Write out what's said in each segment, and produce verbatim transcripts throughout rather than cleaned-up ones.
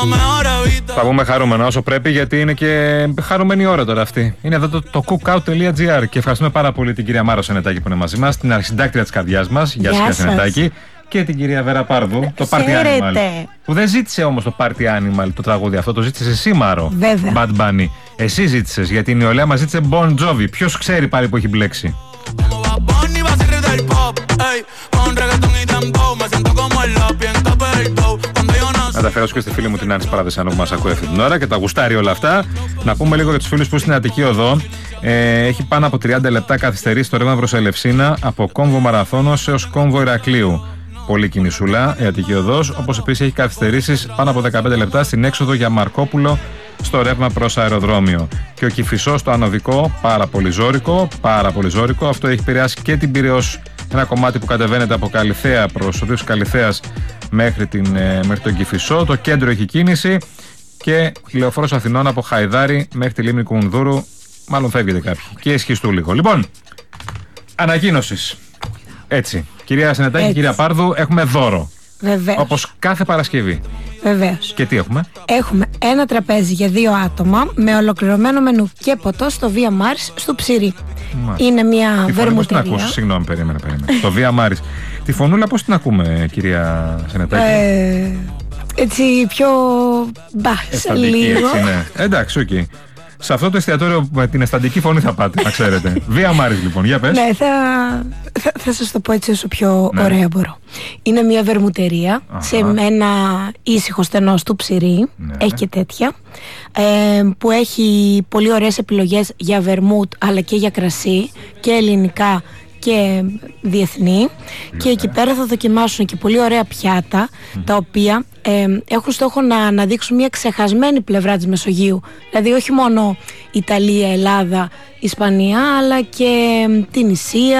Θα πούμε χαρούμενα όσο πρέπει, γιατί είναι και χαρούμενη ώρα τώρα αυτή. Είναι εδώ το, το cookout τελεία gr και ευχαριστούμε πάρα πολύ την κυρία Μάρο Σενετάκη που είναι μαζί μας, την αρχισυντάκτρια της καρδιάς μας. Γεια σας, κυρία Σενετάκη. Και την κυρία Βέρα Πάρδου, το Party Animal. Που δεν ζήτησε όμως το Party Animal το τραγούδι αυτό, το ζήτησε εσύ, Μάρο. Βέβαια. Bad Bunny. Εσύ ζήτησες, γιατί η νεολαία μας ζήτησε Bon Jovi. Ποιος ξέρει πάλι που έχει μπλέξει. Να τα φέρω και στη φίλη μου την Άνση Παραδεσιανού που μας ακούει αυτή την ώρα και τα γουστάρει όλα αυτά. Να πούμε λίγο για τους φίλους που στην Αττική Οδό. Ε, έχει πάνω από τριάντα λεπτά καθυστερήσει το ρεύμα προς Ελευσίνα από κόμβο Μαραθώνος έως κόμβο Ηρακλείου. Πολύ κινησούλα η Αττική Οδός. Όπως επίσης έχει καθυστερήσεις πάνω από δεκαπέντε λεπτά στην έξοδο για Μαρκόπουλο στο ρεύμα προς αεροδρόμιο. Και ο Κηφισός στο ανωδικό, πάρα πολύ ζώρικο, πάρα πολύ ζώρικο. Αυτό έχει επηρεάσει και την Πειραιώς, ένα κομμάτι που κατεβαίνεται από Καλιθέα προς οδούς Καλιθέας μέχρι, την, μέχρι τον Κηφισό. Το κέντρο έχει κίνηση και Λεωφόρος Αθηνών από Χαϊδάρη μέχρι τη λίμνη Κουμουνδούρου. Μάλλον φεύγετε κάποιοι. Και ισχυστού λίγο. Λοιπόν, ανακοίνωσης. Έτσι. Κυρία Σενετάκη, κυρία Πάρδου, έχουμε δώρο. Βεβαίως. Όπως κάθε Παρασκευή. Βεβαίως. Και τι έχουμε? Έχουμε ένα τραπέζι για δύο άτομα με ολοκληρωμένο μενού και ποτό στο Βία Μάρις στο Ψηρή. Μάλιστα. Είναι μια βερμουτερία. Πώς την ακούς? Συγγνώμη, περίμενε, περίμενε. Το Βία Μάρις. Τη φωνούλα πώς την ακούμε, κυρία Σενετάκη? Ε, έτσι πιο μπας λίγο. Έτσι, ναι. Εντάξει, οκ. Okay. Σε αυτό το εστιατόριο με την αισθαντική φωνή θα πάτε, να ξέρετε. Βία Μάρις, λοιπόν, για πες. Ναι, θα, θα, θα σας το πω έτσι όσο πιο ναι. ωραία μπορώ. Είναι μια βερμουτερία. Αχα. Σε ένα ήσυχο στενό του Ψηρή. Ναι. Έχει και τέτοια. Ε, που έχει πολύ ωραίες επιλογές για βερμούτ αλλά και για κρασί και ελληνικά και διεθνή. Ναι. Και εκεί πέρα θα δοκιμάσουν και πολύ ωραία πιάτα mm. τα οποία ε, έχουν στόχο να αναδείξουν μια ξεχασμένη πλευρά της Μεσογείου. Δηλαδή όχι μόνο Ιταλία, Ελλάδα, Ισπανία, αλλά και ε, την Ισία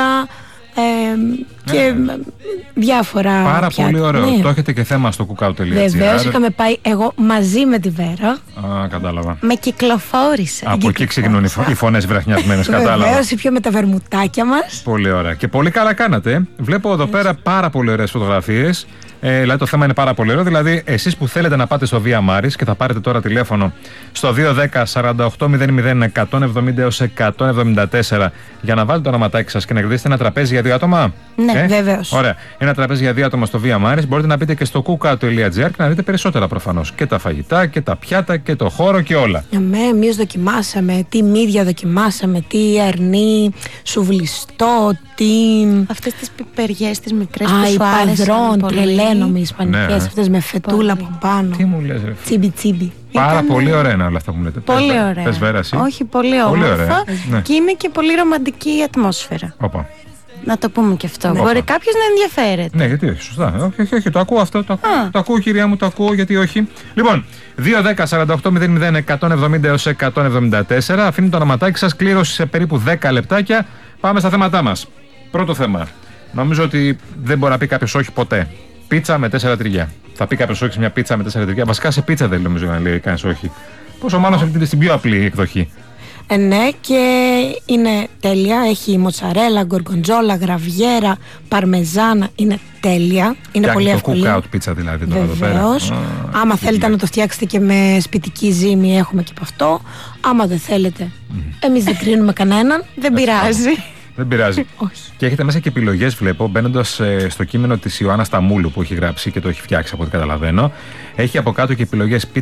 ε, και ναι. διάφορα Πάρα πιάτα. Πολύ ωραίο. Ναι. Το έχετε και θέμα στο cookout τελεία gr. Βεβαίως, είχαμε πάει εγώ μαζί με τη Βέρα. Α, κατάλαβα. Με κυκλοφόρησε. Από εκεί ξεκινούν οι φωνές βραχνιασμένες, κατάλαβα. Βεβαίως, πιο με τα βερμουτάκια μας. Πολύ ωραία. Και πολύ καλά κάνατε. Βλέπω εδώ πέρα πάρα πολύ ωραίες φωτογραφίες. Ε, δηλαδή το θέμα είναι πάρα πολύ ωραίο. Δηλαδή, εσείς που θέλετε να πάτε στο Βία Μάρις και θα πάρετε τώρα τηλέφωνο στο δύο ένα μηδέν σαράντα οκτώ μηδέν μηδέν εκατόν εβδομήντα έως εκατόν εβδομήντα τέσσερα για να βάλετε το ονοματάκι σας και να κερδίσετε ένα τραπέζι για δύο άτομα. Ναι, ε? βεβαίως. Ωραία. Ένα τραπέζι για δύο άτομα στο Βία Μάρις. Μπορείτε να μπείτε και στο cookout τελεία gr και να δείτε περισσότερα προφανώς. Και τα φαγητά και τα πιάτα και το χώρο και όλα. Ναι, εμείς δοκιμάσαμε τι μύδια δοκιμάσαμε, τι αρνί, σουβλιστό, τι. Αυτές τις πιπεριές, τις μικρές Α, που σου άρεσαν. τρελαίνομαι. Ισπανικές, ναι, αυτές με φετούλα από πάνω. Τι μου λες, ρε. Τσίμπι τσίμπι. Πάρα Ήταν... πολύ ωραία είναι όλα αυτά που μου λέτε. Πολύ πες, ωραία. Πες, Βέρα, εσύ. Όχι, πολύ όμορφα. Ναι. Και είναι και πολύ ρομαντική η ατμόσφαιρα. Όπα. Να το πούμε και αυτό. Ναι. Μπορεί κάποιος να ενδιαφέρεται. Ναι, γιατί όχι, σωστά. Όχι, όχι, όχι, το ακούω αυτό. Το ακούω, το ακούω, κυρία μου, το ακούω, γιατί όχι. Λοιπόν, δύο ένα μηδέν σαράντα οκτώ μηδέν μηδέν εκατόν εβδομήντα έως εκατόν εβδομήντα τέσσερα. Αφήνει το ονοματάκι σας, κλήρωση σε περίπου δέκα λεπτάκια. Πάμε στα θέματά μας. Πρώτο θέμα. Νομίζω ότι δεν μπορεί να πει κάποιος όχι ποτέ. Πίτσα με τέσσερα τυριά. Θα πει κάποιος όχι σε μια πίτσα με τέσσερα τυριά. Βασικά σε πίτσα δεν νομίζω να λέει κανείς όχι. Πόσο μάλλον στην πιο απλή εκδοχή. Ε, ναι, και είναι τέλεια. Έχει μοτσαρέλα, γκοργκοντζόλα, γραβιέρα, παρμεζάνα. Είναι τέλεια. Είναι πολύ εύκολη. Το cookout πίτσα δηλαδή. Βεβαίως. Άμα oh, θέλετε να το φτιάξετε και με σπιτική ζύμη, έχουμε και από αυτό. Άμα δεν θέλετε, mm. εμείς δεν κρίνουμε κανέναν. Δεν πειράζει. Δεν πειράζει. Και έχετε μέσα και επιλογές, βλέπω, μπαίνοντας ε, στο κείμενο της Ιωάννας Ταμούλου που έχει γράψει και το έχει φτιάξει από ό,τι καταλαβαίνω. Έχει από κάτω και επιλογές